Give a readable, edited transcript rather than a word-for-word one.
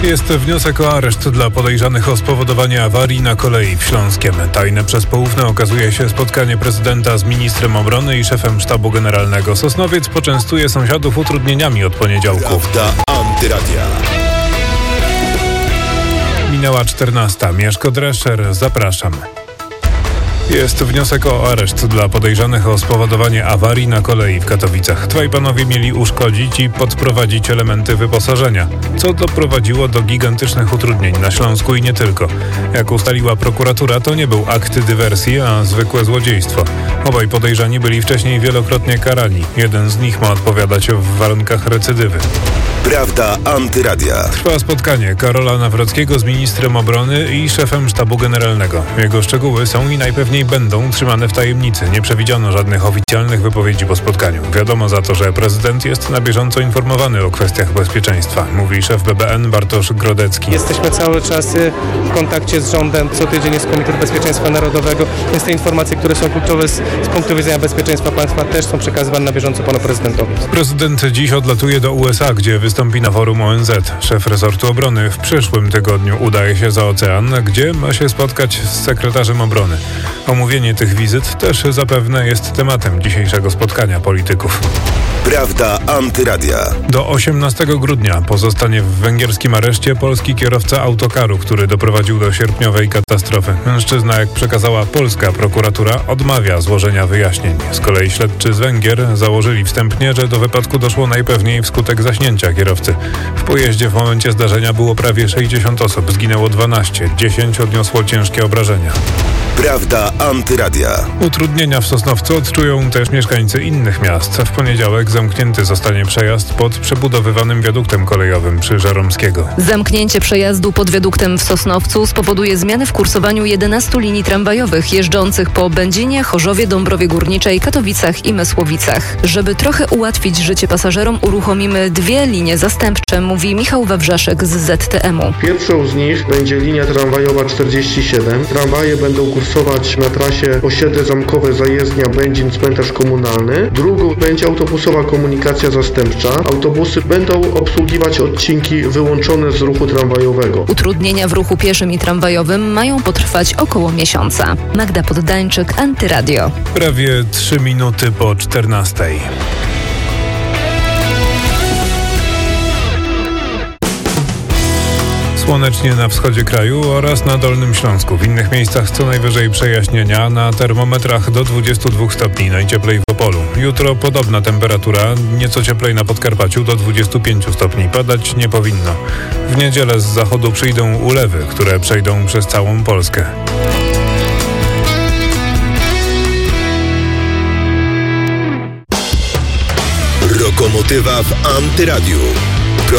Jest wniosek o areszt dla podejrzanych o spowodowanie awarii na kolei w Śląskiem. Tajne przez poufne okazuje się spotkanie prezydenta z ministrem obrony i szefem sztabu generalnego. Sosnowiec poczęstuje sąsiadów utrudnieniami od poniedziałku. Prawda Antyradia. Minęła 14. Mieszko Drescher, zapraszam. Jest wniosek o areszt dla podejrzanych o spowodowanie awarii na kolei w Katowicach. Dwaj panowie mieli uszkodzić i podprowadzić elementy wyposażenia, co doprowadziło do gigantycznych utrudnień na Śląsku i nie tylko. Jak ustaliła prokuratura, to nie był akt dywersji, a zwykłe złodziejstwo. Obaj podejrzani byli wcześniej wielokrotnie karani. Jeden z nich ma odpowiadać w warunkach recydywy. Prawda Antyradia. Trwa spotkanie Karola Nawrockiego z ministrem obrony i szefem sztabu generalnego. Jego szczegóły są i najpewniej będą trzymane w tajemnicy. Nie przewidziano żadnych oficjalnych wypowiedzi po spotkaniu. Wiadomo za to, że prezydent jest na bieżąco informowany o kwestiach bezpieczeństwa, mówi szef BBN Bartosz Grodecki. Jesteśmy cały czas w kontakcie z rządem. Co tydzień jest Komitet Bezpieczeństwa Narodowego, więc te informacje, które są kluczowe z punktu widzenia bezpieczeństwa państwa, też są przekazywane na bieżąco panu prezydentowi. Prezydent dziś odlatuje do USA, gdzie wystąpi na forum ONZ. Szef resortu obrony w przyszłym tygodniu udaje się za ocean, gdzie ma się spotkać z sekretarzem obrony. Omówienie tych wizyt też zapewne jest tematem dzisiejszego spotkania polityków. Prawda Antyradia. Do 18 grudnia pozostanie w węgierskim areszcie polski kierowca autokaru, który doprowadził do sierpniowej katastrofy. Mężczyzna, jak przekazała polska prokuratura, odmawia złożenia wyjaśnień. Z kolei śledczy z Węgier założyli wstępnie, że do wypadku doszło najpewniej wskutek zaśnięcia kierowcy. W pojeździe w momencie zdarzenia było prawie 60 osób, zginęło 12, 10 odniosło ciężkie obrażenia. Prawda Antyradia. Utrudnienia w Sosnowcu odczują też mieszkańcy innych miast. W poniedziałek zamknięty zostanie przejazd pod przebudowywanym wiaduktem kolejowym przy Żeromskiego. Zamknięcie przejazdu pod wiaduktem w Sosnowcu spowoduje zmiany w kursowaniu 11 linii tramwajowych jeżdżących po Będzinie, Chorzowie, Dąbrowie Górniczej, Katowicach i Mysłowicach. Żeby trochę ułatwić życie pasażerom, uruchomimy 2 linie zastępcze, mówi Michał Wawrzaszek z ZTM-u. Pierwszą z nich będzie linia tramwajowa 47. Tramwaje będą kursować na trasie osiedle zamkowe, zajezdnia, Będzin, cmentarz komunalny. Drugą będzie autobusowa komunikacja zastępcza. Autobusy będą obsługiwać odcinki wyłączone z ruchu tramwajowego. Utrudnienia w ruchu pieszym i tramwajowym mają potrwać około miesiąca. Magda Poddańczyk, Antyradio. Prawie 3 minuty po 14. Słonecznie na wschodzie kraju oraz na Dolnym Śląsku. W innych miejscach co najwyżej przejaśnienia, na termometrach do 22 stopni, najcieplej w Opolu. Jutro podobna temperatura, nieco cieplej na Podkarpaciu, do 25 stopni. Padać nie powinno. W niedzielę z zachodu przyjdą ulewy, które przejdą przez całą Polskę. Lokomotywa w Antyradiu.